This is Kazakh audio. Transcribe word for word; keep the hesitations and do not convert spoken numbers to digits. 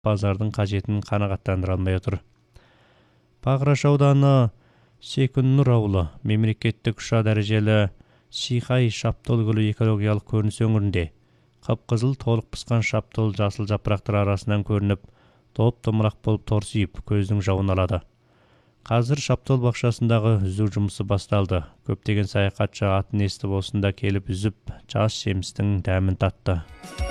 базардың қажетін қанағаттандыра алмай отыр. Бағраш ауданы Секүннұр ауылы мемлекеттік үш А дәрежелі Сихай шаптол гүлі экологиялық көрініс өңірінде қып-қызыл толық пысқан шаптол жасыл жапырақтар арасынан көрініп, топ-томырақ болып торсиып, көздің жауын алады. Қазір шаптол бақшасындағы үзу жұмысы басталды. Көптеген саяхатшы атын естіп осында келіп үзіп, жас жемістің дәмін татты.